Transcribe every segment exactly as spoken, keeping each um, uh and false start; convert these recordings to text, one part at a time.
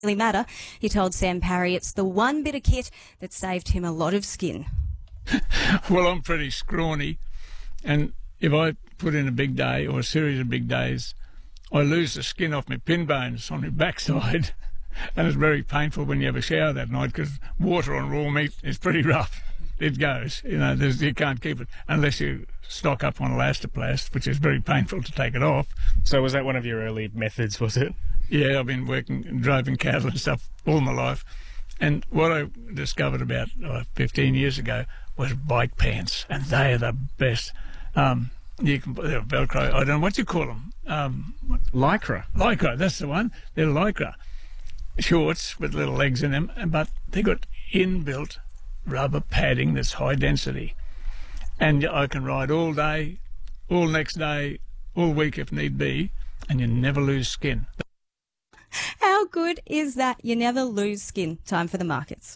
really matter. He told Sam Parry it's the one bit of kit that saved him a lot of skin. Well, I'm pretty scrawny, and if I put in a big day or a series of big days, I lose the skin off my pin bones on my backside, and it's very painful when you have a shower that night because water on raw meat is pretty rough. It goes, you know, there's, you can't keep it unless you stock up on Elastoplast, which is very painful to take it off. So was that one of your early methods, was it? Yeah, I've been working and driving cattle and stuff all my life. And what I discovered about uh, fifteen years ago was bike pants, and they are the best. Um, you can they're Velcro. I don't know what you call them. Um, Lycra. Lycra, that's the one. They're Lycra shorts with little legs in them, but they got inbuilt rubber padding that's high density, and I can ride all day, all next day, all week if need be, and you never lose skin. How good is that? You never lose skin. Time for the markets.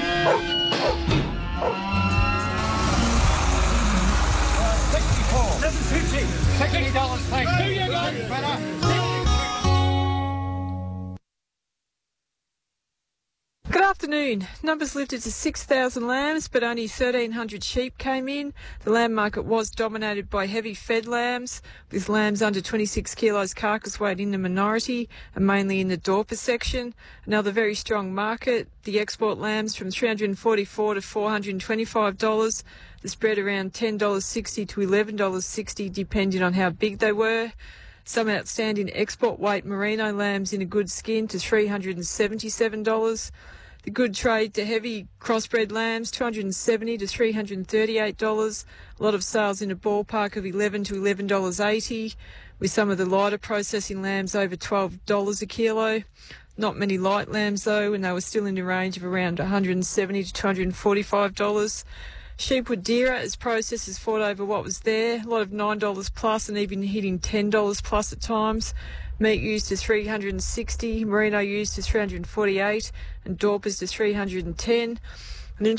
sixty-four. seven fifty. sixty dollars, thanks. Do you guys better? Good afternoon. Numbers lifted to six thousand lambs, but only thirteen hundred sheep came in. The lamb market was dominated by heavy fed lambs, with lambs under twenty-six kilos carcass weight in the minority and mainly in the Dorper section. Another very strong market. The export lambs from three hundred forty-four dollars to four hundred twenty-five dollars. The spread around ten dollars sixty to eleven dollars sixty, depending on how big they were. Some outstanding export weight merino lambs in a good skin to three hundred seventy-seven dollars. The good trade to heavy crossbred lambs, two hundred seventy dollars to three hundred thirty-eight dollars. A lot of sales in a ballpark of eleven dollars to eleven dollars eighty, with some of the lighter processing lambs over twelve dollars a kilo. Not many light lambs though, and they were still in the range of around one hundred seventy dollars to two hundred forty-five dollars. Sheep were dearer as processors fought over what was there. A lot of nine dollars plus and even hitting ten dollars plus at times. Meat used to three hundred sixty dollars, merino used to three hundred forty-eight dollars, and Dorpers to three hundred ten dollars.